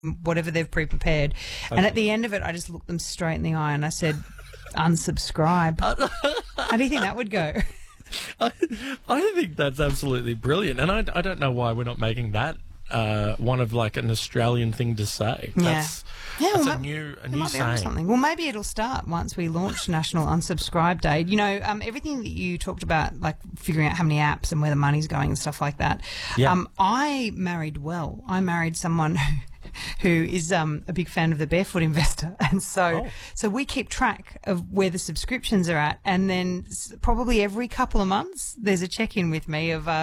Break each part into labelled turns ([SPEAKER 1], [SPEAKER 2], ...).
[SPEAKER 1] whatever they've pre-prepared. Okay. And at the end of it, I just looked them straight in the eye and I said, unsubscribe. How do you think that would go?
[SPEAKER 2] I think that's absolutely brilliant. And I don't know why we're not making that one of like an Australian thing to say. That's a new saying.
[SPEAKER 1] Something. Well, maybe it'll start once we launch National Unsubscribe Day. You know, everything that you talked about, like figuring out how many apps and where the money's going and stuff like that. Yeah. I married someone who is a big fan of the Barefoot Investor, and so we keep track of where the subscriptions are at, and then probably every couple of months there's a check-in with me of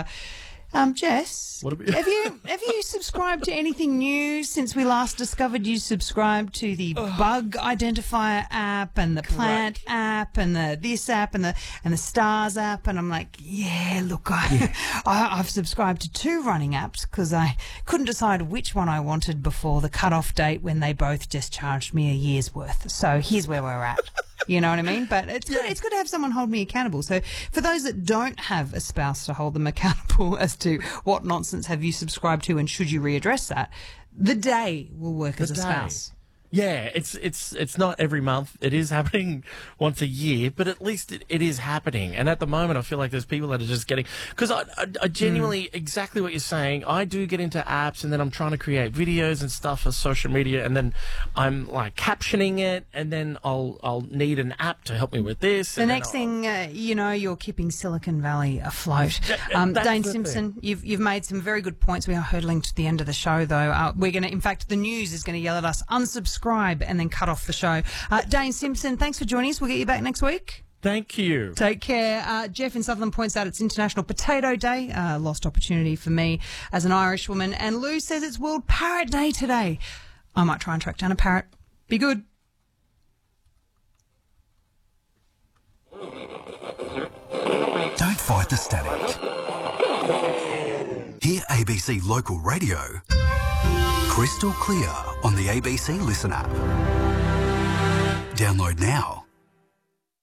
[SPEAKER 1] Jess, have you subscribed to anything new since we last discovered you subscribed to the bug identifier app and the plant app and the this app and the stars app? And I'm like, yeah, look, I've subscribed to 2 running apps because I couldn't decide which one I wanted before the cut-off date when they both just charged me a year's worth. So here's where we're at. You know what I mean? But it's good to have someone hold me accountable. So for those that don't have a spouse to hold them accountable as to what nonsense have you subscribed to and should you readdress that, the day will work as a spouse.
[SPEAKER 2] Yeah, it's not every month. It is happening once a year, but at least it is happening. And at the moment, I feel like there's people that are just getting... Because I genuinely, exactly what you're saying, I do get into apps and then I'm trying to create videos and stuff for social media and then I'm like captioning it and then I'll need an app to help me with this.
[SPEAKER 1] The next thing, you're keeping Silicon Valley afloat. Dane Simpson, you've made some very good points. We are hurtling to the end of the show, though. In fact, the news is going to yell at us, unsubscribe, and then cut off the show. Dane Simpson, thanks for joining us. We'll get you back next week.
[SPEAKER 2] Thank you.
[SPEAKER 1] Take care. Jeff in Sutherland points out it's International Potato Day. Lost opportunity for me as an Irish woman. And Lou says it's World Parrot Day today. I might try and track down a parrot. Be good.
[SPEAKER 3] Don't fight the static. Hear ABC Local Radio crystal clear on the ABC Listen app. Download now.